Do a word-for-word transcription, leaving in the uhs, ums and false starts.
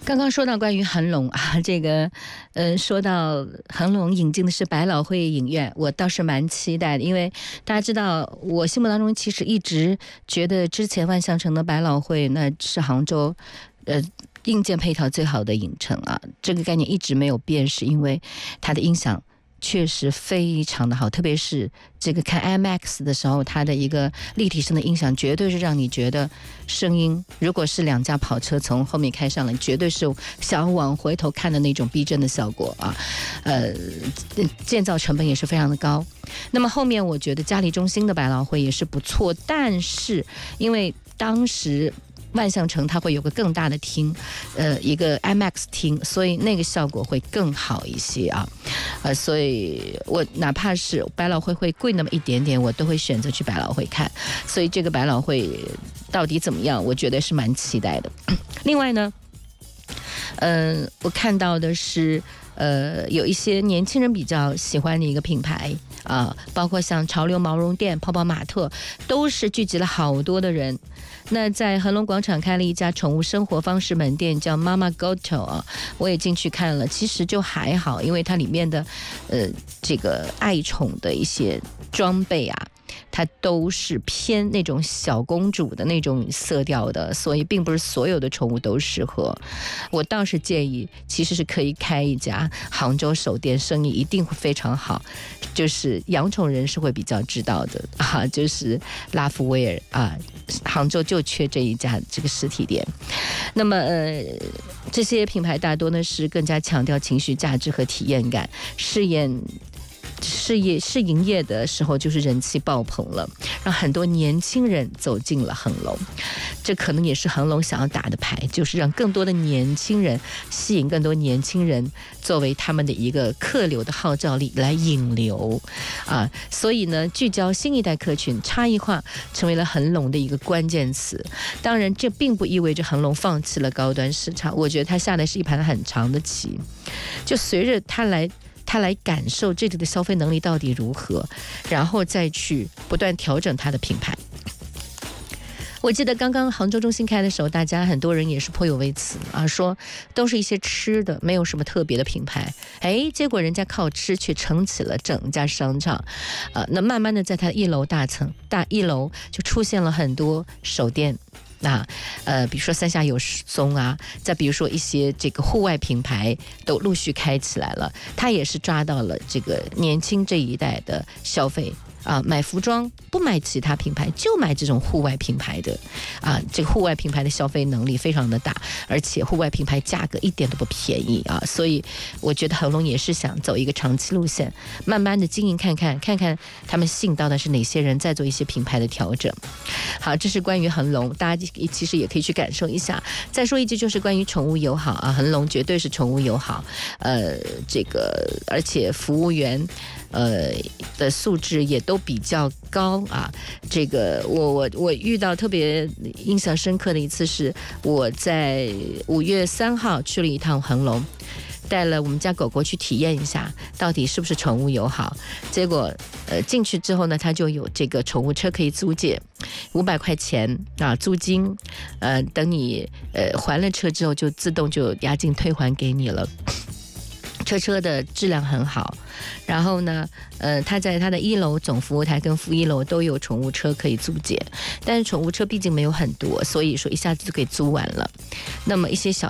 刚刚说到关于恒隆啊，这个，呃，说到恒隆引进的是百老汇影院，我倒是蛮期待的，因为大家知道，我心目当中其实一直觉得之前万象城的百老汇那是杭州，呃。硬件配套最好的影城啊，这个概念一直没有变，是因为它的音响确实非常的好，特别是这个看 IMAX 的时候，它的一个立体声的音响绝对是让你觉得声音，如果是两架跑车从后面开上来，绝对是想要往回头看的那种逼真的效果啊。呃，建造成本也是非常的高。那么后面我觉得嘉里中心的百老汇也是不错，但是因为当时万象城它会有个更大的厅，呃，一个 IMAX 厅，所以那个效果会更好一些啊，呃，所以我哪怕是百老汇会贵那么一点点，我都会选择去百老汇看。所以这个百老汇到底怎么样，我觉得是蛮期待的。另外呢，嗯、呃，我看到的是，呃，有一些年轻人比较喜欢的一个品牌啊，包括像潮流毛绒店、泡泡玛特，都是聚集了好多的人。那在恒隆广场开了一家宠物生活方式门店，叫 Mama Goto 啊，我也进去看了，其实就还好，因为它里面的呃这个爱宠的一些装备啊，它都是偏那种小公主的那种色调的，所以并不是所有的宠物都适合。我倒是建议，其实是可以开一家杭州首店，生意一定会非常好。就是养宠人是会比较知道的啊，就是拉夫威尔啊，杭州就缺这一家这个实体店。那么呃，这些品牌大多呢是更加强调情绪价值和体验感，试验。事业试营业的时候就是人气爆棚了，让很多年轻人走进了恒隆。这可能也是恒隆想要打的牌，就是让更多的年轻人，吸引更多年轻人作为他们的一个客流的号召力来引流啊。所以呢，聚焦新一代客群，差异化成为了恒隆的一个关键词。当然，这并不意味着恒隆放弃了高端市场，我觉得他下的是一盘很长的棋，就随着他来。他来感受这里的消费能力到底如何，然后再去不断调整他的品牌。我记得刚刚杭州中心开的时候，大家很多人也是颇有微词啊，说都是一些吃的，没有什么特别的品牌。哎，结果人家靠吃却撑起了整家商场，啊，那慢慢的在它一楼大层大一楼就出现了很多手店。啊，呃，比如说三峡有松啊，再比如说一些这个户外品牌都陆续开起来了，它也是抓到了这个年轻这一代的消费。啊，买服装不买其他品牌，就买这种户外品牌的，啊，这个户外品牌的消费能力非常的大，而且户外品牌价格一点都不便宜啊，所以我觉得恒隆也是想走一个长期路线，慢慢的经营看看，看看他们吸引到的是哪些人，再做一些品牌的调整。好，这是关于恒隆，大家其实也可以去感受一下。再说一句，就是关于宠物友好啊，恒隆绝对是宠物友好，呃，这个而且服务员。呃的素质也都比较高啊，这个我我我遇到特别印象深刻的一次是我在五月三号去了一趟恒隆，带了我们家狗狗去体验一下到底是不是宠物友好，结果呃进去之后呢，它就有这个宠物车可以租借，五百块钱啊租金，呃等你呃还了车之后就自动就押金退还给你了。车车的质量很好，然后呢，呃，它在它的一楼总服务台跟负一楼都有宠物车可以租借，但是宠物车毕竟没有很多，所以说一下子就可以租完了。那么一些小